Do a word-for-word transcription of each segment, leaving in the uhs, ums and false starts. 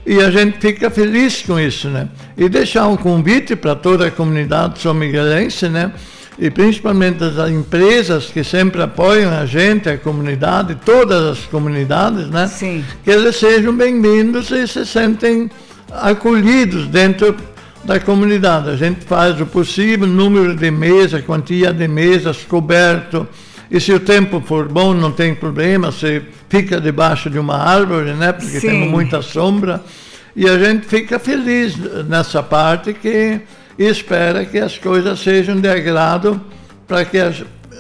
E a gente fica feliz com isso, né? E deixar um convite para toda a comunidade são-miguelense, né? E principalmente as empresas que sempre apoiam a gente, a comunidade, todas as comunidades, né? Sim. Que eles sejam bem-vindos e se sentem acolhidos dentro da comunidade. A gente faz o possível, número de mesas, quantia de mesas coberto. E se o tempo for bom, não tem problema, você fica debaixo de uma árvore, né? Porque Sim. temos muita sombra. E a gente fica feliz nessa parte que espera que as coisas sejam de agrado para que a,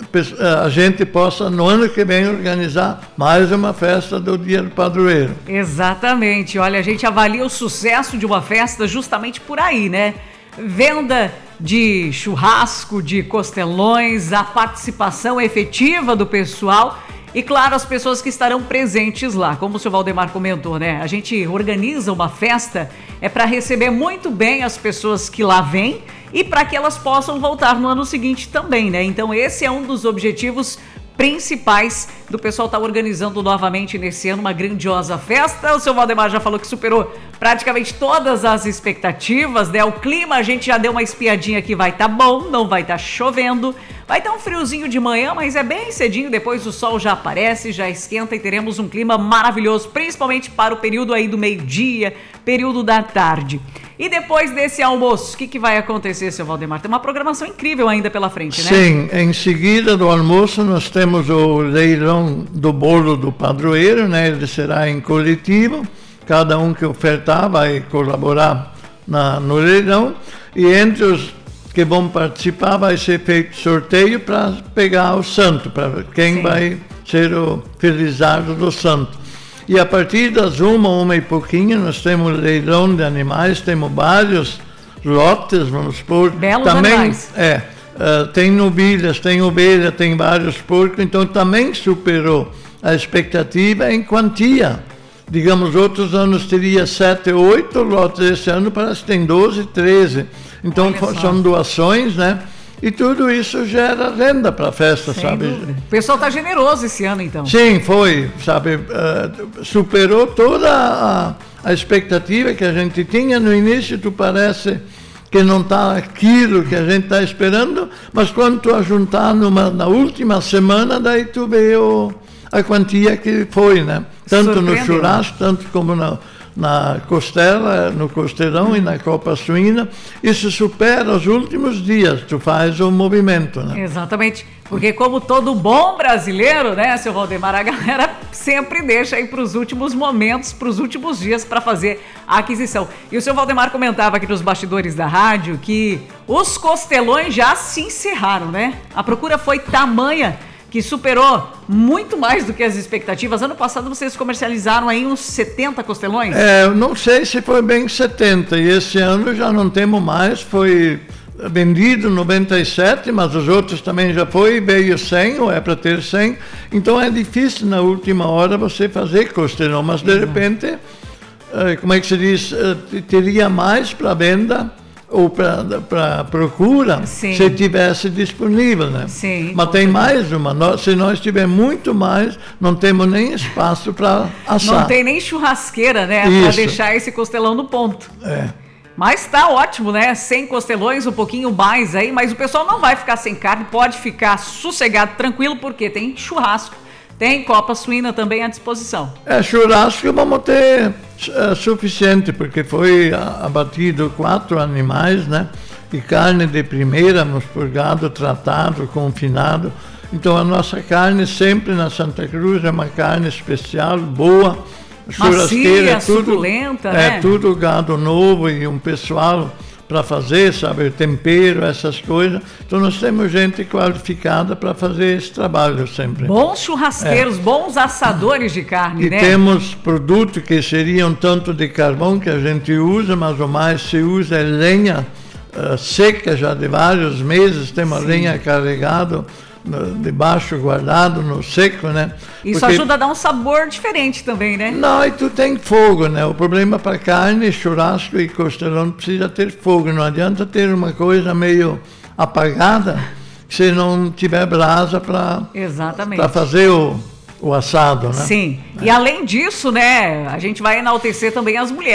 a gente possa, no ano que vem, organizar mais uma festa do Dia do Padroeiro. Exatamente. Olha, a gente avalia o sucesso de uma festa justamente por aí, né? Venda de churrasco, de costelões, a participação efetiva do pessoal e, claro, as pessoas que estarão presentes lá. Como o senhor Valdemar comentou, né? A gente organiza uma festa é para receber muito bem as pessoas que lá vêm e para que elas possam voltar no ano seguinte também, né? Então esse é um dos objetivos principais do pessoal estar tá organizando novamente nesse ano uma grandiosa festa. O seu Valdemar já falou que superou praticamente todas as expectativas, né? O clima, a gente já deu uma espiadinha que vai estar tá bom, não vai estar tá chovendo, vai estar tá um friozinho de manhã, mas é bem cedinho, depois o sol já aparece, já esquenta e teremos um clima maravilhoso, principalmente para o período aí do meio-dia, período da tarde. E depois desse almoço, o que, que vai acontecer, seu Valdemar? Tem uma programação incrível ainda pela frente, né? Sim, em seguida do almoço nós temos o leilão do bolo do padroeiro, né? Ele será em coletivo, cada um que ofertar vai colaborar na, no leilão, e entre os que vão participar vai ser feito sorteio para pegar o santo, para quem Sim. vai ser o felizardo do santo. E a partir das uma, uma e pouquinho, nós temos leilão de animais, temos vários lotes, vamos supor. Belos também, animais. É, uh, tem novilhas, tem ovelha, tem vários porcos, então também superou a expectativa em quantia. Digamos, outros anos teria sete, oito lotes, esse ano parece que tem doze, treze. Então são doações, né? E tudo isso gera renda para a festa, Sem sabe? Dúvida. O pessoal está generoso esse ano, então. Sim, foi, sabe? Uh, superou toda a, a expectativa que a gente tinha. No início, tu parece que não está aquilo que a gente está esperando, mas quando tu ajuntar numa, na última semana, daí tu vê o, a quantia que foi, né? Tanto no churrasco, tanto como na... na costela, no costelão hum. e na copa suína, isso supera os últimos dias, tu faz o movimento, né? Exatamente, porque como todo bom brasileiro, né, seu Valdemar, a galera sempre deixa aí para os últimos momentos, para os últimos dias para fazer a aquisição. E o seu Valdemar comentava aqui nos bastidores da rádio que os costelões já se encerraram, né? A procura foi tamanha que superou muito mais do que as expectativas. Ano passado vocês comercializaram aí uns setenta costelões? É, eu não sei se foi bem setenta, e esse ano já não temos mais, foi vendido noventa e sete, mas os outros também já foi, veio cem, ou é para ter cem, então é difícil na última hora você fazer costelão, mas de repente, como é que se diz, teria mais para venda, ou para procura, Sim. se tivesse disponível, né? Sim, mas tem mais uma, nós, se nós tiver muito mais, não temos nem espaço para assar. Não tem nem churrasqueira, né, para deixar esse costelão no ponto. É. Mas tá ótimo, né, cem costelões, um pouquinho mais aí, mas o pessoal não vai ficar sem carne, pode ficar sossegado, tranquilo, porque tem churrasco. Tem copa suína também à disposição. É, churrasco vamos ter é, suficiente, porque foi abatido quatro animais, né? E carne de primeira, nos por gado tratado, confinado. Então a nossa carne sempre na Santa Cruz é uma carne especial, boa. Churrasqueira, macia, tudo, suculenta, é, né? tudo gado novo e um pessoal para fazer, sabe, tempero, essas coisas. Então nós temos gente qualificada para fazer esse trabalho sempre. Bons churrasqueiros, é. bons assadores de carne, e né? E temos produtos que seriam tanto de carvão que a gente usa, mas o mais se usa é lenha uh, seca já de vários meses, temos a lenha carregada, debaixo guardado no seco, né? Isso Porque... ajuda a dar um sabor diferente também, né? Não, e tu tem fogo, né? O problema para carne, churrasco e costelão precisa ter fogo. Não adianta ter uma coisa meio apagada se não tiver brasa para para fazer o, o assado, né? Sim. É. E além disso, né? A gente vai enaltecer também as mulheres.